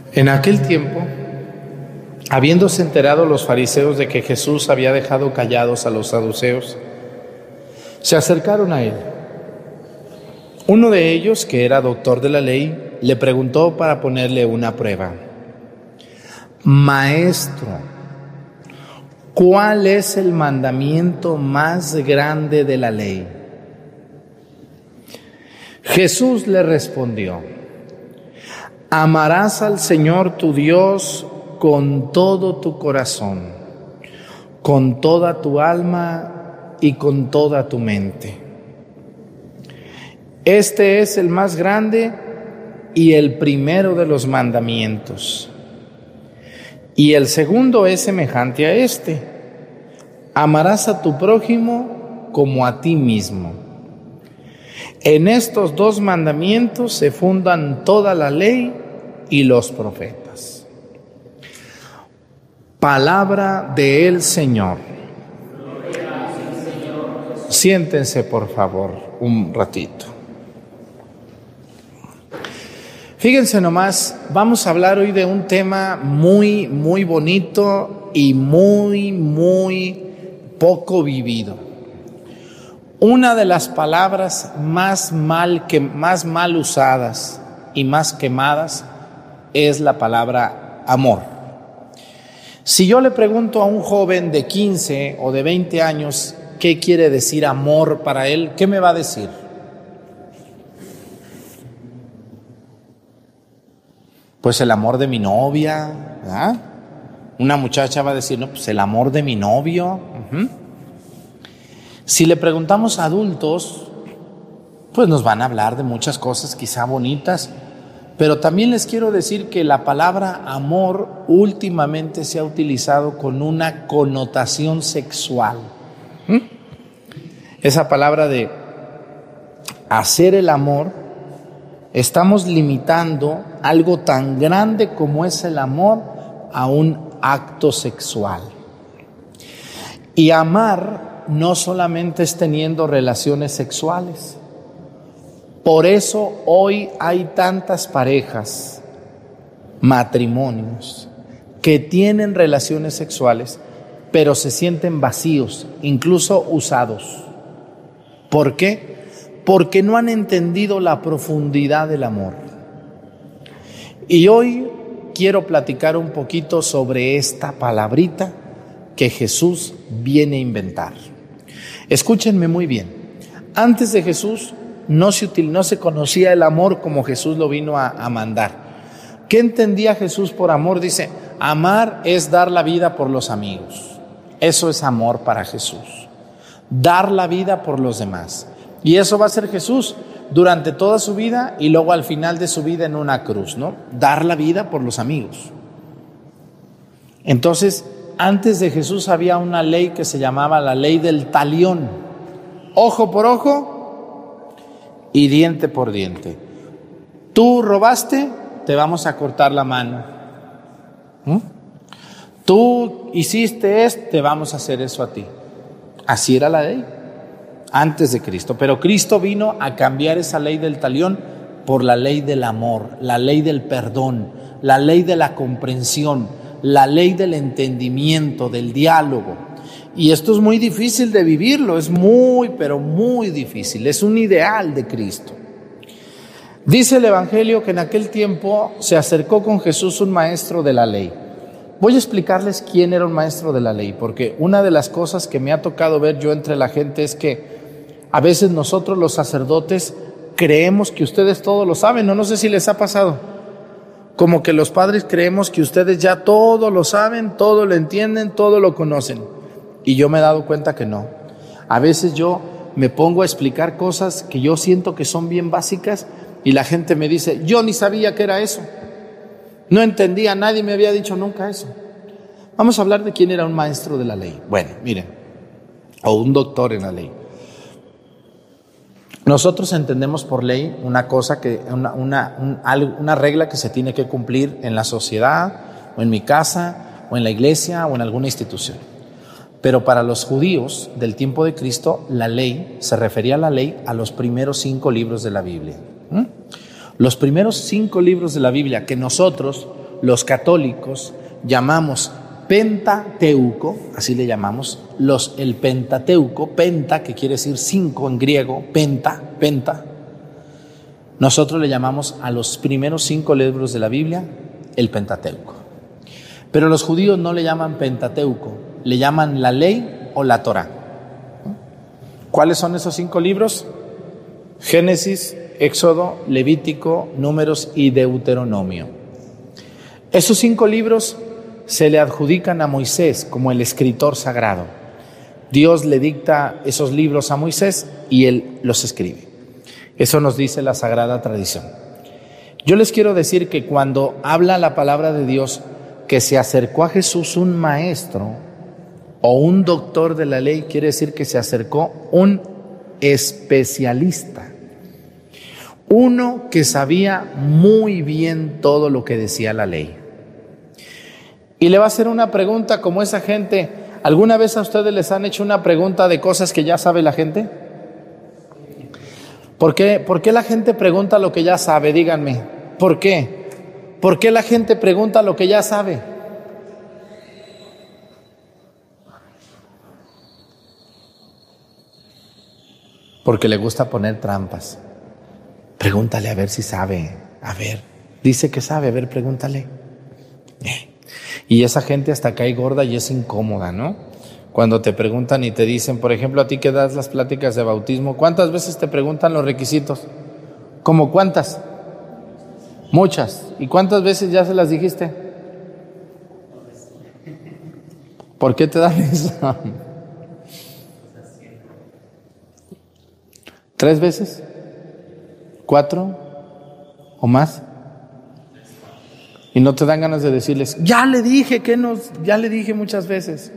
En aquel tiempo, habiéndose enterado los fariseos de que Jesús había dejado callados a los saduceos, se acercaron a él. Uno de ellos, que era doctor de la ley, le preguntó para ponerle una prueba: Maestro, ¿cuál es el mandamiento más grande de la ley? Jesús le respondió: amarás al Señor tu Dios con todo tu corazón, con toda tu alma y con toda tu mente. Este es el más grande y el primero de los mandamientos. Y el segundo es semejante a este: amarás a tu prójimo como a ti mismo. En estos dos mandamientos se fundan toda la ley y los profetas. Palabra del Señor. Siéntense, por favor, un ratito. Fíjense nomás, vamos a hablar hoy de un tema muy, muy bonito y muy poco vivido. Una de las palabras más mal usadas y más quemadas es la palabra amor. Si yo le pregunto a un joven de 15 o de 20 años qué quiere decir amor para él, ¿qué me va a decir? Pues el amor de mi novia, ¿verdad? Una muchacha va a decir, no, pues el amor de mi novio. Si le preguntamos a adultos, pues nos van a hablar de muchas cosas quizá bonitas, pero también les quiero decir que la palabra amor últimamente se ha utilizado con una connotación sexual. Esa palabra de hacer el amor, estamos limitando algo tan grande como es el amor a un acto sexual. Y amar no solamente es teniendo relaciones sexuales. Por eso hoy hay tantas parejas, matrimonios, que tienen relaciones sexuales, pero se sienten vacíos, incluso usados. ¿Por qué? Porque no han entendido la profundidad del amor. Y hoy quiero platicar un poquito sobre esta palabrita que Jesús viene a inventar. Escúchenme muy bien. Antes de Jesús no se conocía el amor como Jesús lo vino a mandar. ¿Qué entendía Jesús por amor? Dice, amar es dar la vida por los amigos. Eso es amor para Jesús. Dar la vida por los demás. Y eso va a ser Jesús durante toda su vida y luego al final de su vida en una cruz, ¿no? Dar la vida por los amigos. Entonces, antes de Jesús había una ley que se llamaba la ley del talión. Ojo por ojo y diente por diente. Tú robaste, te vamos a cortar la mano. Tú hiciste esto, te vamos a hacer eso a ti. Así era la ley antes de Cristo. Pero Cristo vino a cambiar esa ley del talión por la ley del amor, la ley del perdón, la ley de la comprensión, la ley del entendimiento, del diálogo. Y esto es muy difícil de vivirlo, es pero muy difícil, es un ideal de Cristo. Dice el Evangelio que en aquel tiempo se acercó con Jesús un maestro de la ley. Voy a explicarles quién era un maestro de la ley, porque una de las cosas que me ha tocado ver yo entre la gente es que a veces nosotros los sacerdotes creemos que ustedes todo lo saben, no sé si les ha pasado. Como que los padres creemos que ustedes ya todo lo saben, todo lo entienden, todo lo conocen. Y yo me he dado cuenta que no. A veces yo me pongo a explicar cosas que yo siento que son bien básicas y la gente me dice, yo ni sabía que era eso. No entendía, nadie me había dicho nunca eso. Vamos a hablar de quién era un maestro de la ley. Bueno, miren, o un doctor en la ley. Nosotros entendemos por ley una cosa una regla que se tiene que cumplir en la sociedad, o en mi casa, o en la iglesia, o en alguna institución. Pero para los judíos del tiempo de Cristo, la ley, se refería a la ley a los primeros 5 libros de la Biblia. Los primeros 5 libros de la Biblia que nosotros los católicos llamamos Pentateuco, así le llamamos, el Pentateuco, penta, que quiere decir 5 en griego, penta. Nosotros le llamamos a los primeros 5 libros de la Biblia el Pentateuco. Pero los judíos no le llaman Pentateuco, le llaman la ley o la Torá. ¿Cuáles son esos 5 libros? Génesis, Éxodo, Levítico, Números y Deuteronomio. Esos 5 libros se le adjudican a Moisés como el escritor sagrado. Dios le dicta esos libros a Moisés y él los escribe. Eso nos dice la Sagrada Tradición. Yo les quiero decir que cuando habla la palabra de Dios que se acercó a Jesús un maestro o un doctor de la ley, quiere decir que se acercó un especialista, uno que sabía muy bien todo lo que decía la ley. Y le va a hacer una pregunta como esa gente. ¿Alguna vez a ustedes les han hecho una pregunta de cosas que ya sabe la gente? ¿Por qué la gente pregunta lo que ya sabe? Díganme, ¿por qué? ¿Por qué la gente pregunta lo que ya sabe? Porque le gusta poner trampas. Pregúntale a ver si sabe. A ver, dice que sabe, a ver, pregúntale. Y esa gente hasta cae gorda y es incómoda, ¿no? Cuando te preguntan y te dicen, por ejemplo, a ti que das las pláticas de bautismo, ¿cuántas veces te preguntan los requisitos? ¿Cómo cuántas? Muchas. ¿Y cuántas veces ya se las dijiste? ¿Por qué te dan eso? 3 veces, 4 o más. Y no te dan ganas de decirles, ya le dije muchas veces.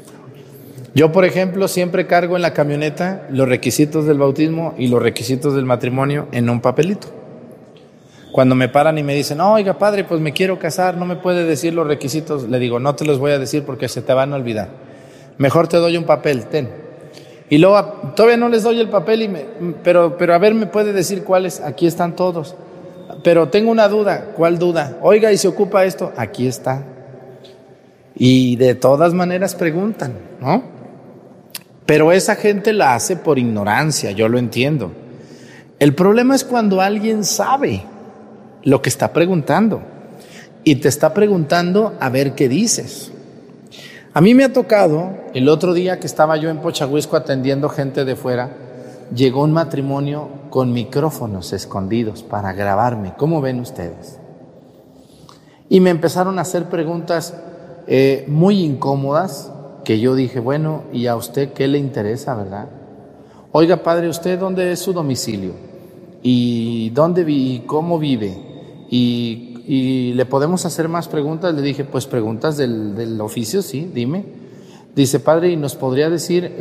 Yo, por ejemplo, siempre cargo en la camioneta los requisitos del bautismo y los requisitos del matrimonio en un papelito. Cuando me paran y me dicen, oiga padre, pues me quiero casar, no me puede decir los requisitos, le digo, no te los voy a decir porque se te van a olvidar. Mejor te doy un papel, ten. Y luego, todavía no les doy el papel, pero a ver, me puede decir cuáles. Aquí están todos. Pero tengo una duda. ¿Cuál duda? Oiga, ¿y se ocupa esto? Aquí está. Y de todas maneras preguntan, ¿no? Pero esa gente la hace por ignorancia, yo lo entiendo. El problema es cuando alguien sabe lo que está preguntando y te está preguntando a ver qué dices. A mí me ha tocado, el otro día que estaba yo en Pochahuisco atendiendo gente de fuera, llegó un matrimonio con micrófonos escondidos para grabarme. ¿Cómo ven ustedes? Y me empezaron a hacer preguntas muy incómodas que yo dije, bueno, ¿y a usted qué le interesa, verdad? Oiga, padre, ¿usted dónde es su domicilio? ¿Y dónde y cómo vive? ¿Y le podemos hacer más preguntas? Le dije, pues preguntas del oficio, sí, dime. Dice, padre, ¿y nos podría decir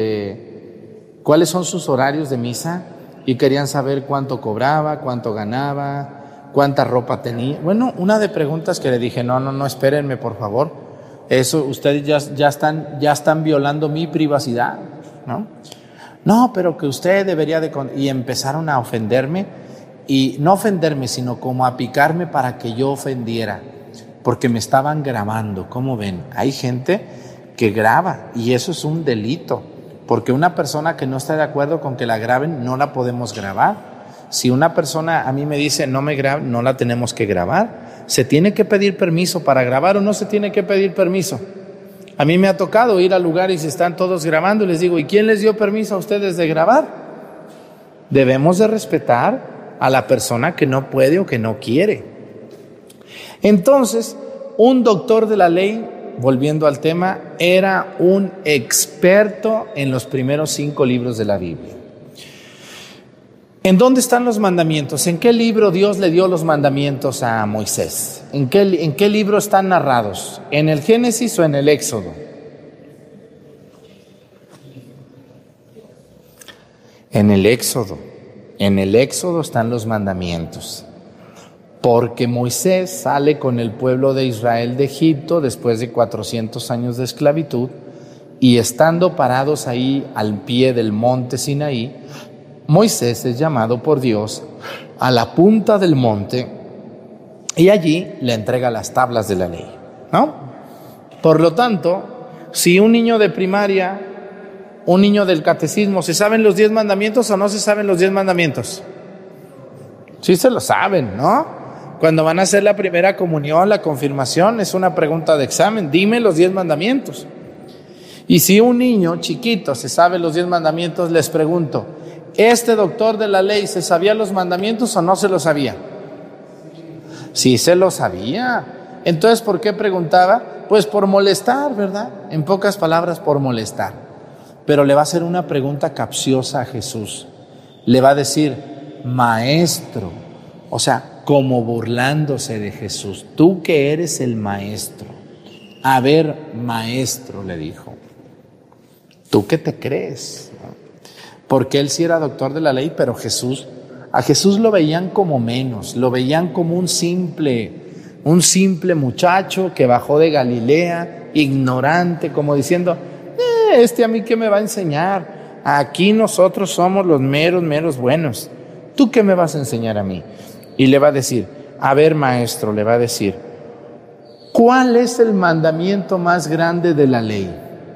cuáles son sus horarios de misa? Y querían saber cuánto cobraba, cuánto ganaba, cuánta ropa tenía. Bueno, una de preguntas que le dije, no, espérenme, por favor. Eso, ustedes ya están violando mi privacidad, ¿no? No, pero que usted debería de... Y empezaron a ofenderme, y no ofenderme, sino como a picarme para que yo ofendiera, porque me estaban grabando. ¿Cómo ven? Hay gente que graba, y eso es un delito, porque una persona que no está de acuerdo con que la graben, no la podemos grabar. Si una persona a mí me dice, no me graben, no la tenemos que grabar. ¿Se tiene que pedir permiso para grabar o no se tiene que pedir permiso? A mí me ha tocado ir al lugar y se están todos grabando y les digo, ¿y quién les dio permiso a ustedes de grabar? Debemos de respetar a la persona que no puede o que no quiere. Entonces, un doctor de la ley, volviendo al tema, era un experto en los primeros 5 libros de la Biblia. ¿En dónde están los mandamientos? ¿En qué libro Dios le dio los mandamientos a Moisés? ¿En qué libro están narrados? ¿En el Génesis o en el Éxodo? En el Éxodo. En el Éxodo están los mandamientos. Porque Moisés sale con el pueblo de Israel de Egipto después de 400 años de esclavitud, y estando parados ahí al pie del monte Sinaí, Moisés es llamado por Dios a la punta del monte Y allí le entrega las tablas de la ley, ¿no? Por lo tanto, si un niño de primaria, un niño del catecismo, ¿se saben los 10 mandamientos o no se saben los 10 mandamientos? Sí se lo saben, ¿no? Cuando van a hacer la primera comunión, la confirmación, es una pregunta de examen. Dime los 10 mandamientos. Y si un niño chiquito se sabe los 10 mandamientos, les pregunto, ¿este doctor de la ley se sabía los mandamientos o no se los sabía? Sí se los sabía. Entonces, ¿por qué preguntaba? Pues por molestar, ¿verdad? En pocas palabras, por molestar. Pero le va a hacer una pregunta capciosa a Jesús. Le va a decir, maestro, o sea, como burlándose de Jesús. Tú que eres el maestro. A ver, maestro, le dijo. ¿Tú qué te crees? Porque él sí era doctor de la ley, pero a Jesús lo veían como menos, lo veían como un simple muchacho que bajó de Galilea, ignorante, como diciendo, a mí qué me va a enseñar, aquí nosotros somos los meros buenos, ¿tú qué me vas a enseñar a mí? Y le va a decir, a ver maestro, le va a decir, ¿cuál es el mandamiento más grande de la ley?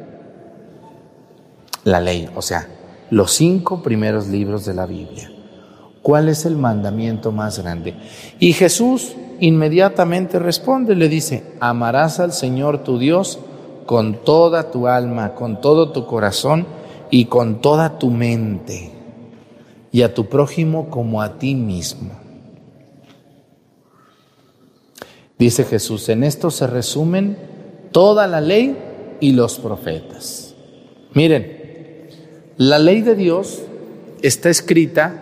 La ley, o sea, los 5 primeros libros de la Biblia. ¿Cuál es el mandamiento más grande? Y Jesús inmediatamente responde, le dice, amarás al Señor tu Dios con toda tu alma, con todo tu corazón y con toda tu mente, y a tu prójimo como a ti mismo. Dice Jesús, en esto se resumen toda la ley y los profetas. Miren, la ley de Dios está escrita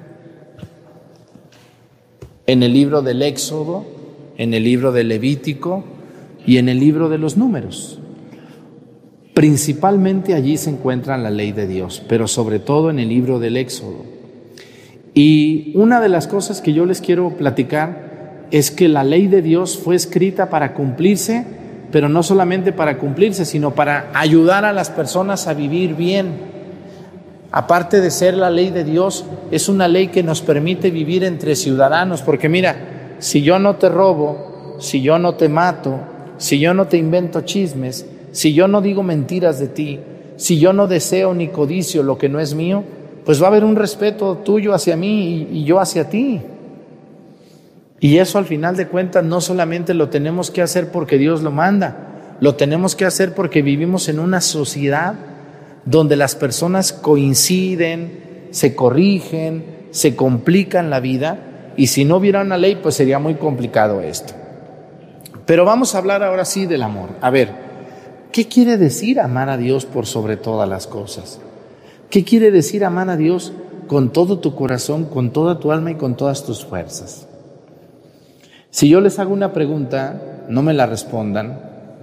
en el libro del Éxodo, en el libro del Levítico y en el libro de los Números. Principalmente allí se encuentra la ley de Dios, pero sobre todo en el libro del Éxodo. Y una de las cosas que yo les quiero platicar es que la ley de Dios fue escrita para cumplirse, pero no solamente para cumplirse, sino para ayudar a las personas a vivir bien. Aparte de ser la ley de Dios, es una ley que nos permite vivir entre ciudadanos, porque mira, si yo no te robo, si yo no te mato, si yo no te invento chismes, si yo no digo mentiras de ti, si yo no deseo ni codicio lo que no es mío, pues va a haber un respeto tuyo hacia mí y yo hacia ti. Y eso al final de cuentas no solamente lo tenemos que hacer porque Dios lo manda, lo tenemos que hacer porque vivimos en una sociedad donde las personas coinciden, se corrigen, se complican la vida, y si no hubiera una ley, pues sería muy complicado esto. Pero vamos a hablar ahora sí del amor. A ver, ¿qué quiere decir amar a Dios por sobre todas las cosas? ¿Qué quiere decir amar a Dios con todo tu corazón, con toda tu alma y con todas tus fuerzas? Si yo les hago una pregunta, no me la respondan.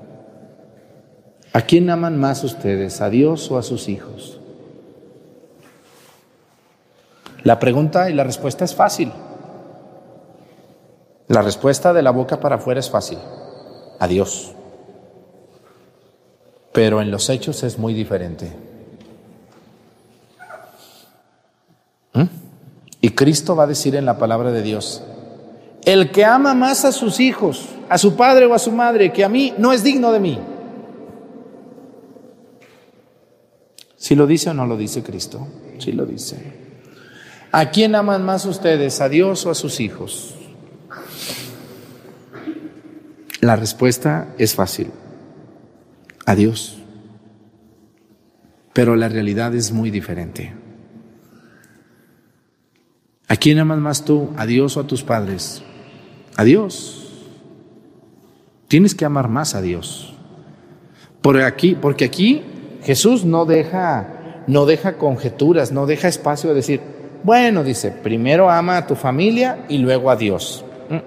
¿A quién aman más ustedes, a Dios o a sus hijos? La pregunta y la respuesta es fácil. La respuesta de la boca para afuera es fácil, a Dios. Pero en los hechos es muy diferente. Y Cristo va a decir en la palabra de Dios, el que ama más a sus hijos, a su padre o a su madre, que a mí, no es digno de mí. ¿Sí lo dice o no lo dice Cristo? Sí lo dice. ¿A quién aman más ustedes, a Dios o a sus hijos? La respuesta es fácil, a Dios. Pero la realidad es muy diferente. ¿A quién amas más tú, a Dios o a tus padres? A Dios. Tienes que amar más a Dios. Porque aquí Jesús no deja conjeturas, no deja espacio de decir, bueno, dice, primero ama a tu familia y luego a Dios.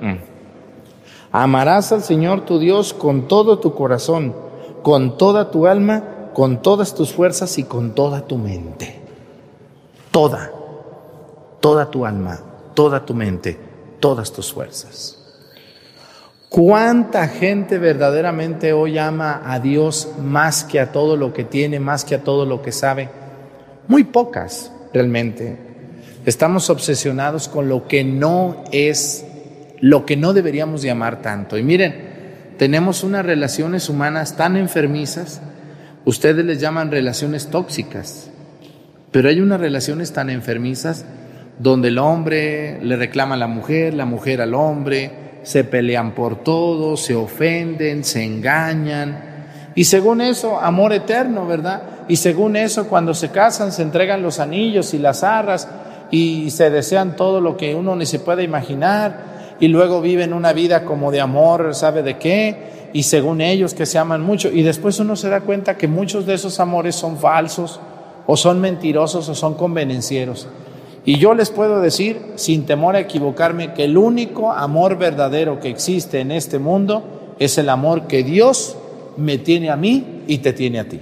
Amarás al Señor tu Dios con todo tu corazón, con toda tu alma, con todas tus fuerzas y con toda tu mente. Toda tu alma, toda tu mente, todas tus fuerzas. ¿Cuánta gente verdaderamente hoy ama a Dios más que a todo lo que tiene, más que a todo lo que sabe? Muy pocas, realmente. Estamos obsesionados con lo que no es lo que no deberíamos de amar tanto. Y miren, tenemos unas relaciones humanas tan enfermizas, ustedes les llaman relaciones tóxicas, pero hay unas relaciones tan enfermizas donde el hombre le reclama a la mujer al hombre, se pelean por todo, se ofenden, se engañan, y según eso, amor eterno, ¿verdad? Y según eso, cuando se casan, se entregan los anillos y las arras, y se desean todo lo que uno ni se puede imaginar, y luego viven una vida como de amor, ¿sabe de qué? Y según ellos que se aman mucho, y después uno se da cuenta que muchos de esos amores son falsos, o son mentirosos, o son convenencieros. Y yo les puedo decir, sin temor a equivocarme, que el único amor verdadero que existe en este mundo es el amor que Dios me tiene a mí y te tiene a ti.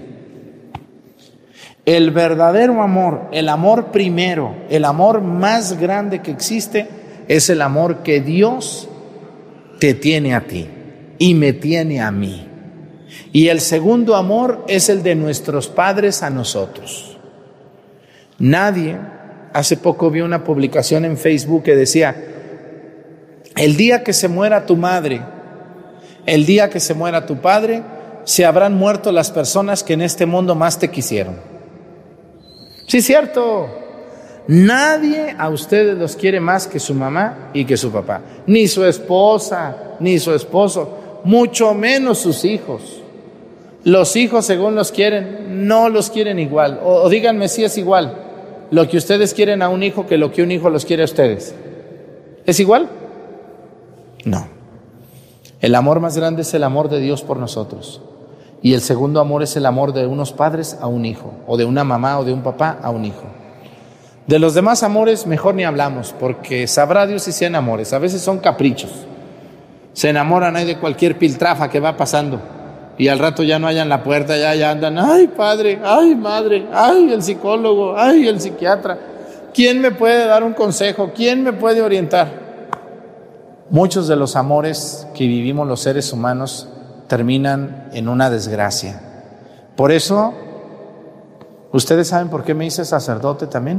El verdadero amor, el amor primero, el amor más grande que existe, es el amor que Dios te tiene a ti y me tiene a mí. Y el segundo amor es el de nuestros padres a nosotros. Nadie, hace poco vi una publicación en Facebook que decía, el día que se muera tu madre, el día que se muera tu padre, se habrán muerto las personas que en este mundo más te quisieron. Sí, es cierto. Nadie a ustedes los quiere más que su mamá y que su papá. Ni su esposa, ni su esposo, mucho menos sus hijos. Los hijos, según los quieren, no los quieren igual. O díganme si es igual lo que ustedes quieren a un hijo que lo que un hijo los quiere a ustedes. ¿Es igual? No. El amor más grande es el amor de Dios por nosotros. Y el segundo amor es el amor de unos padres a un hijo, o de una mamá o de un papá a un hijo. De los demás amores mejor ni hablamos, porque sabrá Dios si sean amores. A veces son caprichos. Se enamoran ahí de cualquier piltrafa que va pasando, y al rato ya no hallan la puerta, ya andan, ay padre, ay madre, ay el psicólogo, ay el psiquiatra. ¿Quién me puede dar un consejo? ¿Quién me puede orientar? Muchos de los amores que vivimos los seres humanos terminan en una desgracia. Por eso, ¿ustedes saben por qué me hice sacerdote también?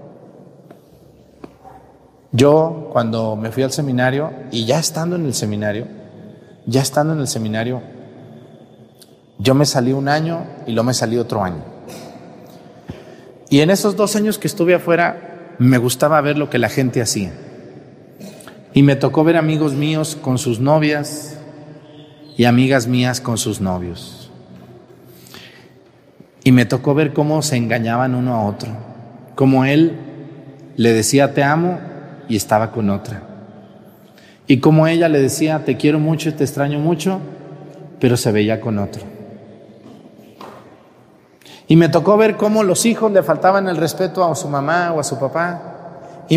Yo, cuando me fui al seminario, y ya estando en el seminario, yo me salí un año y luego me salí otro año. Y en esos 2 años que estuve afuera, me gustaba ver lo que la gente hacía. Y me tocó ver amigos míos con sus novias y amigas mías con sus novios. Y me tocó ver cómo se engañaban uno a otro. Como él le decía te amo y estaba con otra. Y como ella le decía te quiero mucho y te extraño mucho, pero se veía con otro. Y me tocó ver cómo los hijos le faltaban el respeto a su mamá o a su papá,